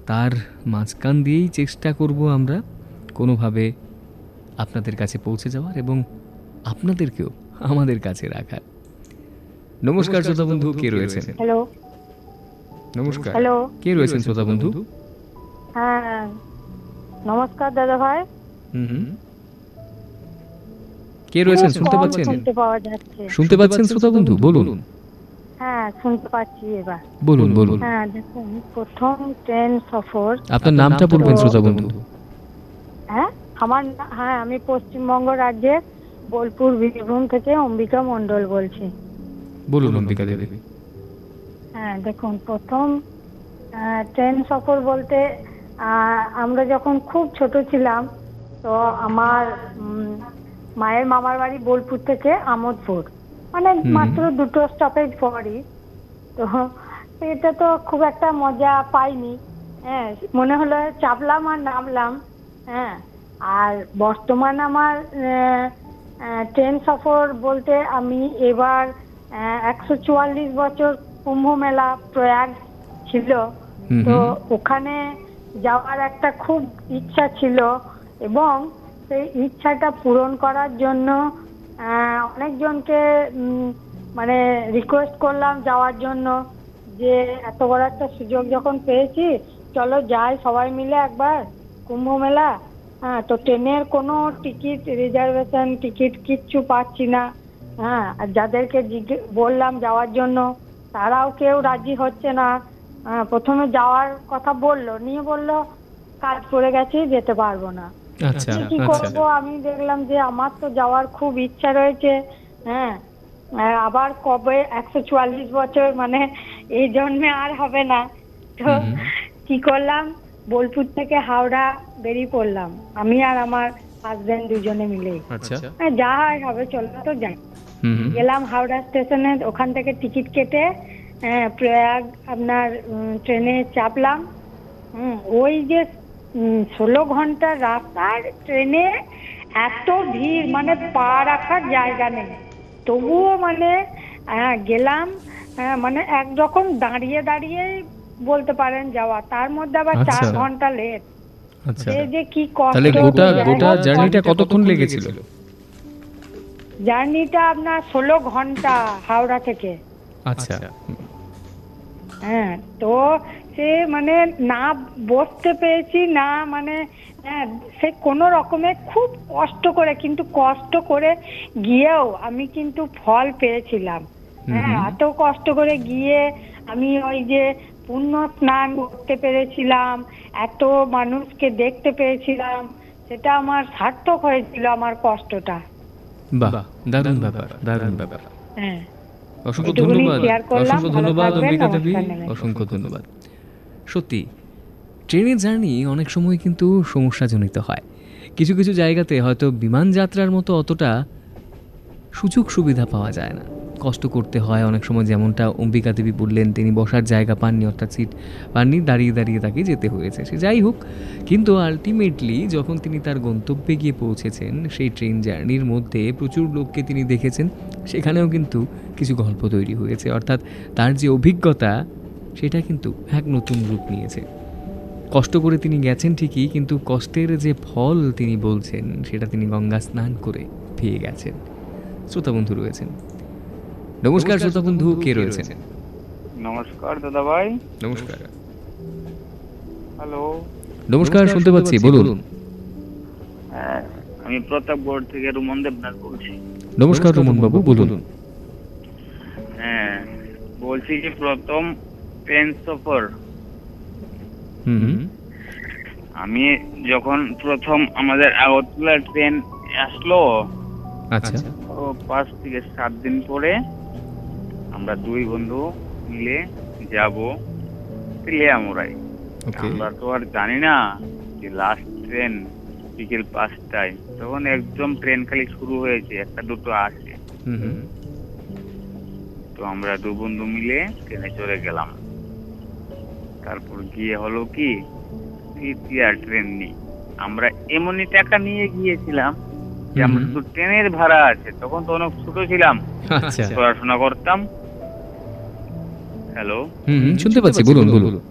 তার মাঝখান দিয়েই চেষ্টা করব আমরা কোনোভাবে আপনাদের কাছে পৌঁছে যাওয়ার এবং আপনাদেরকেও আমাদের কাছে রাখার। নমস্কার শ্রোতা বন্ধু, কে রয়েছেন? হ্যালো। নমস্কার, হ্যালো। কে রয়েছেন শ্রোতা বন্ধু? হ্যাঁ, নমস্কার দাদা ভাই। কে রয়েছেন? শুনতে পাচ্ছেন? শুনতে পাওয়া যাচ্ছে। শুনতে পাচ্ছেন শ্রোতা বন্ধু? বলুন। হ্যাঁ, শুনতে পাচ্ছি এবার। বলুন বলুন। হ্যাঁ, দেখুন, প্রথম ট্রেন সফর। আপনার নামটা বলবেন শ্রোতা বন্ধু। হ্যাঁ, হ্যাঁ, আমি পশ্চিমবঙ্গ রাজ্যের বোলপুর বীরভূম থেকে অম্বিকা মণ্ডল বলছি। বলুন অম্বিকা দেবী। হ্যাঁ, দেখুন, প্রথম ট্রেন সফর বলতে আমরা যখন খুব ছোট ছিলাম, তো আমার মায়ের মামার বাড়ি বোলপুর থেকে আমোদপুর, মানে মাত্র 2টো স্টপেজ পরই। তো এটা তো খুব একটা মজা পাইনি। হ্যাঁ, মনে হলো চাপলাম আর নামলাম। হ্যাঁ, আর বর্তমান আমার ট্রেন সফর বলতে আমি এবার 144 বছর কুম্ভ মেলা প্রয়াগ ছিল, তো ওখানে যাওয়ার একটা খুব ইচ্ছা ছিল এবং সেই ইচ্ছাটা পূরণ করার জন্য অনেকজনকে মানে রিকোয়েস্ট করলাম যাওয়ার জন্য, যে এত বড় একটা সুযোগ যখন পেয়েছি, চলো যাই সবাই মিলে একবার কুম্ভ মেলা। হ্যাঁ, তো ট্রেনের কোনো টিকিট রিজার্ভেশন টিকিট কিচ্ছু পাচ্ছি না। হ্যাঁ, আর যাদেরকে বললাম যাওয়ার জন্য, তারাও কেউ রাজি হচ্ছে না। প্রথমে যাওয়ার কথা বললো কাজ পড়ে গেছে, যেতে পারবো না। কি করবো? আমি দেখলাম যে আমার তো যাওয়ার খুব ইচ্ছা রয়েছে। হ্যাঁ, আবার কবে 144 বছর, মানে এই জন্মে আর হবে না। তো কি করলাম, বোলপুর থেকে হাওড়া বেরিয়ে পড়লাম, আমি আর আমার হাজবেন্ড দুজনে মিলে। যা হয় হবে, চলো তো যাই। গেলাম হাওড়া স্টেশনে, ওখান থেকে টিকিট কেটে প্রয়াগ আপনার ট্রেনে চাপলাম। ওই যে 16 ঘন্টার রাস্তার ট্রেনে এত ভিড়, মানে পা রাখার জায়গা নেই। তবুও মানে গেলাম, মানে একরকম দাঁড়িয়ে দাঁড়িয়েই বলতে পারেন যাওয়া, তার মধ্যে আবার 4 ঘন্টা লেট। যে কি কষ্ট। তাহলে গোটা জার্নিটা কতক্ষণ লেগেছিল? জার্নিটা আপনার 16 ঘন্টা হাওড়া থেকে। আচ্ছা। হ্যাঁ, তো সে মানে না বসতে পেরেছি না, মানে সে কোনো রকমে খুব কষ্ট করে, কিন্তু কষ্ট করে গিয়েও আমি কিন্তু ফল পেয়েছিলাম। হ্যাঁ, এত কষ্ট করে গিয়ে আমি ওই যে পুণ্য স্নান করতে পেরেছিলাম, এত মানুষকে দেখতে পেয়েছিলাম, সেটা আমার সার্থক হয়েছিল আমার কষ্টটা। বাহ, দারুণ ব্যাপার, দারুণ ব্যাপার। হ্যাঁ, অসংখ্য ধন্যবাদ, অসংখ্য ধন্যবাদ অম্বিকা দেবী, অসংখ্য ধন্যবাদ। সত্যি ট্রেনের জার্নি অনেক সময় কিন্তু সমস্যাজনিত হয়। কিছু কিছু জায়গাতে হয়তো বিমান যাত্রার মতো অতটা সুযোগ সুবিধা পাওয়া যায় না, কষ্ট করতে হয় অনেক সময়। যেমনটা অম্বিকা দেবী বললেন, তিনি বসার জায়গা পাননি, অর্থাৎ সিট পাননি, দাঁড়িয়ে দাঁড়িয়ে তাকে যেতে হয়েছে। সে যাই হোক, কিন্তু আলটিমেটলি যখন তিনি তার গন্তব্যে গিয়ে পৌঁছেছেন, সেই ট্রেন জার্নির মধ্যে প্রচুর লোককে তিনি দেখেছেন, সেখানেও কিন্তু কিছু গল্প তৈরি হয়েছে। অর্থাৎ তার যে অভিজ্ঞতা, সেটা কিন্তু এক নতুন রূপ নিয়েছে। কষ্ট করে তিনি গেছেন ঠিকই, কিন্তু কষ্টের যে ফল তিনি বলছেন, সেটা তিনি গঙ্গা স্নান করে পেয়ে গেছেন। শ্রোতা বন্ধু রয়েছেন। নমস্কার শ্রোতা বন্ধু, কে রয়েছেন? নমস্কার দাদা ভাই। নমস্কার। হ্যালো। নমস্কার, শুনতে পাচ্ছি, বলুন। আমি প্রতাপগড় থেকে রুমন দেবনাথ বলছি। নমস্কার রুমন বাবু, বলুন। হ্যাঁ, বলছি যে প্রথম ট্রেন সফর, আমি যখন প্রথম আমাদের আগরতলা ট্রেন আসলো, আচ্ছা, 5 থেকে 7 দিন পরে আমরা 2 বন্ধু মিলে যাব তেলিয়ামুড়াই। আমরা তো আর জানি না যে লাস্ট ট্রেন বিকেল 5টায়, তখন একদম ট্রেন খালি শুরু হয়েছে, একটা দুটো আসে। তো আমরা 2 বন্ধু মিলে ট্রেনে চলে গেলাম। তারপর গিয়ে হলো কি, আর ট্রেন নেই। আমরা এমনই টাকা নিয়ে গিয়েছিলাম যে আমরা তো ট্রেনের ভাড়া আছে, তখন তো অনেক ছোট ছিলাম, পড়াশোনা করতাম। হ্যালো, শুনতে পাচ্ছি, বলুন বলুন।